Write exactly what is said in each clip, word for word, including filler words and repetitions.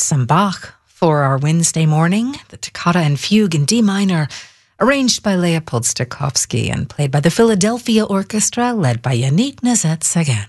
some Bach for our Wednesday morning, the Toccata and Fugue in D minor, arranged by Leopold Stokowski and played by the Philadelphia Orchestra, led by Yannick Nézet-Séguin.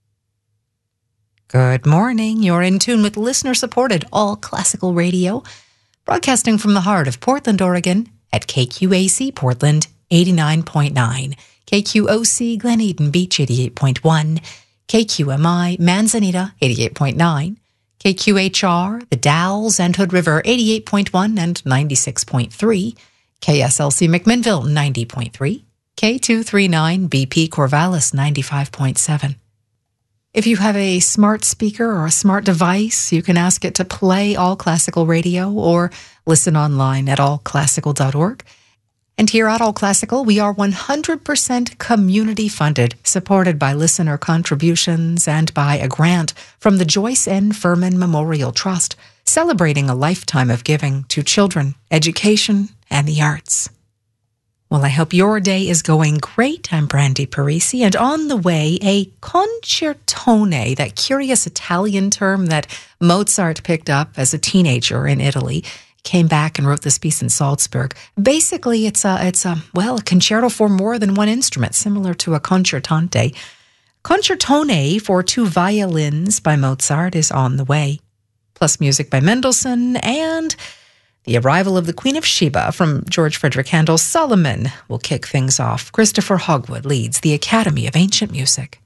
Good morning. You're in tune with listener-supported all classical radio, broadcasting from the heart of Portland, Oregon, at K Q A C Portland eighty-nine point nine, K Q O C Glen Eden Beach eighty-eight point one, K Q M I Manzanita eighty-eight point nine, K Q H R The Dalles and Hood River eighty-eight point one and ninety-six point three, K S L C McMinnville ninety point three, K two thirty-nine B P Corvallis ninety-five point seven. If you have a smart speaker or a smart device, you can ask it to play All Classical Radio or listen online at all classical dot org. And here at All Classical, we are one hundred percent community funded, supported by listener contributions and by a grant from the Joyce N. Furman Memorial Trust, celebrating a lifetime of giving to children, education, and the arts. Well, I hope your day is going great. I'm Brandy Parisi, and on the way, a concertone, that curious Italian term that Mozart picked up as a teenager in Italy, came back and wrote this piece in Salzburg. Basically, it's a, it's a, well, a concerto for more than one instrument, similar to a concertante. Concertone for two violins by Mozart is on the way, plus music by Mendelssohn, and the arrival of the Queen of Sheba from George Frederick Handel's Solomon will kick things off. Christopher Hogwood leads the Academy of Ancient Music.